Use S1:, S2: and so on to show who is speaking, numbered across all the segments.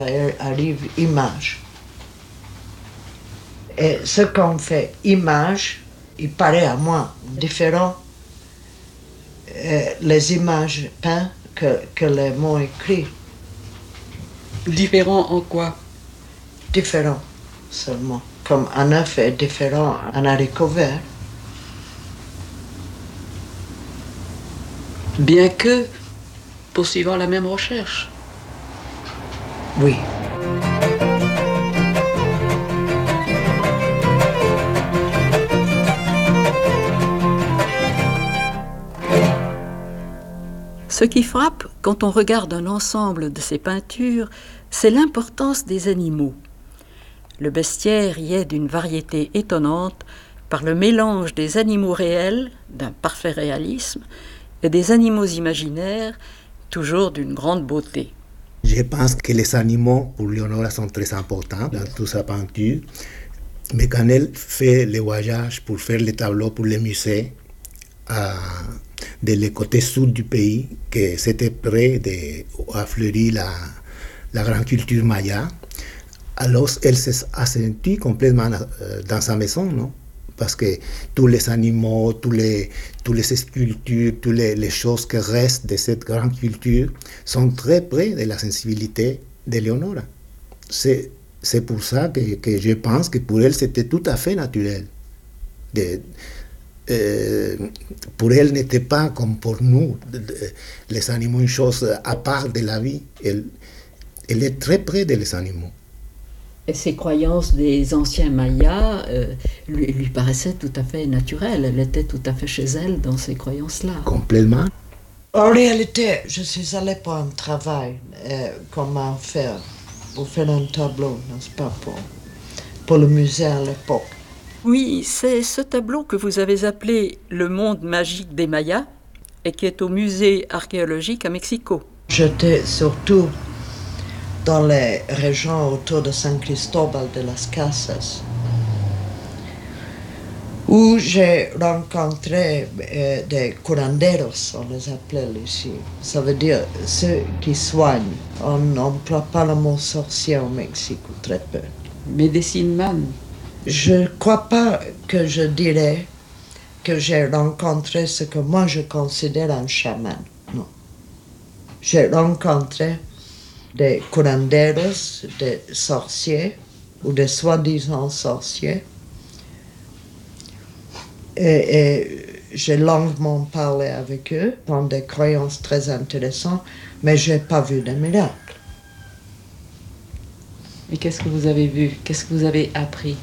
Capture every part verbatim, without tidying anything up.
S1: Et arrive image. Et ce qu'on fait image, il paraît à moi différent euh, les images peintes que, que les mots écrits.
S2: Différent en quoi?
S1: Différent seulement. Comme un œuf est différent d'un haricot vert.
S2: Bien que poursuivant la même recherche.
S1: Oui.
S3: Ce qui frappe quand on regarde un ensemble de ces peintures, c'est l'importance des animaux. Le bestiaire y est d'une variété étonnante par le mélange des animaux réels, d'un parfait réalisme, et des animaux imaginaires, toujours d'une grande beauté.
S4: Je pense que les animaux pour Leonora sont très importants dans toute sa peinture, mais quand elle fait les voyages pour faire les tableaux pour les musées, euh, de le côté sud du pays, que c'était près de à fleurir la, la grande culture maya, alors elle s'est sentie complètement euh, dans sa maison, non? Parce que tous les animaux, tous les, tous les sculptures, toutes les, les choses qui restent de cette grande culture sont très près de la sensibilité de Leonora. C'est, c'est pour ça que, que je pense que pour elle, c'était tout à fait naturel. De, euh, pour elle, n'était pas comme pour nous, de, de, les animaux, une chose à part de la vie. Elle, elle est très près des animaux.
S3: Et ces croyances des anciens Mayas euh, lui, lui paraissaient tout à fait naturelles. Elle était tout à fait chez elle dans ces croyances-là.
S4: Complètement.
S1: En réalité, je suis allée pour un travail, euh, comment faire, pour faire un tableau, n'est-ce pas, pour, pour le musée à l'époque.
S3: Oui, c'est ce tableau que vous avez appelé « Le monde magique des Mayas » et qui est au musée archéologique à Mexico.
S1: J'étais surtout dans les régions autour de San Cristobal de las Casas, où j'ai rencontré euh, des curanderos, on les appelait ici. Ça veut dire ceux qui soignent. On n'emploie pas le mot sorcier au Mexique, ou très peu.
S2: Médecine man.
S1: Je ne crois pas que je dirais que j'ai rencontré ce que moi je considère un chaman. Non. J'ai rencontré des curanderos, des sorciers, ou des soi-disant sorciers. Et, et j'ai longuement parlé avec eux, dans des croyances très intéressantes, mais je n'ai pas vu de miracle.
S2: Et qu'est-ce que vous avez vu? Qu'est-ce que vous avez appris?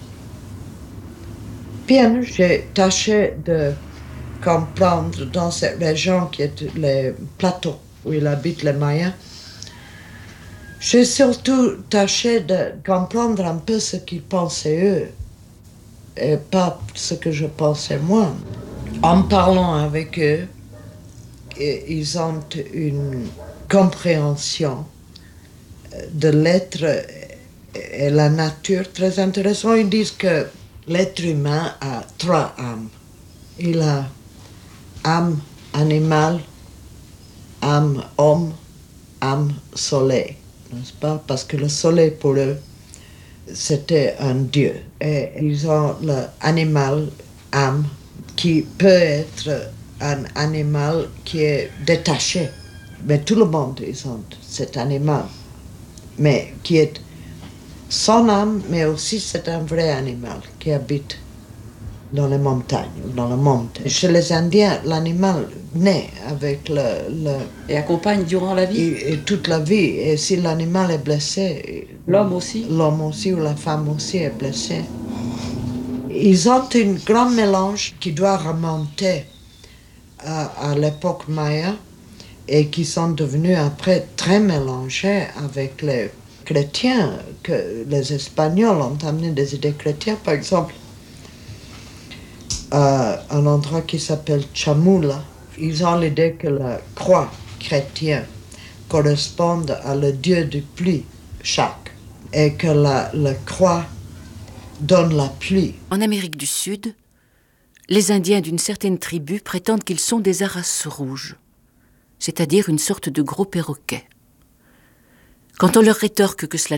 S1: Bien, j'ai tâché de comprendre dans cette région qui est les plateaux où ils habitent les Mayas. J'ai surtout tâché de comprendre un peu ce qu'ils pensaient eux et pas ce que je pensais moi. En parlant avec eux, ils ont une compréhension de l'être et la nature très intéressante. Ils disent que l'être humain a trois âmes. Il a âme animale, âme homme, âme soleil, n'est-ce pas? Parce que le soleil pour eux, c'était un dieu. Et ils ont l'animal, âme, qui peut être un animal qui est détaché. Mais tout le monde, ils ont cet animal. Mais qui est sans âme, mais aussi c'est un vrai animal qui habite dans les montagnes, dans le monde. Chez les Indiens, l'animal naît avec le... le
S2: et accompagne durant la vie.
S1: Et, et toute la vie. Et si l'animal est blessé...
S2: L'homme aussi.
S1: L'homme aussi ou la femme aussi est blessée. Ils ont un grand mélange qui doit remonter à, à l'époque maya et qui sont devenus après très mélangés avec les chrétiens, que les Espagnols ont amené des idées chrétiennes, par exemple. Euh, un endroit qui s'appelle Chamula, ils ont l'idée que la croix chrétienne correspond à le dieu du pluie, Chaque, et que la, la croix donne la pluie.
S5: En Amérique du Sud, les Indiens d'une certaine tribu prétendent qu'ils sont des Arras rouges, c'est-à-dire une sorte de gros perroquet. Quand on leur rétorque que cela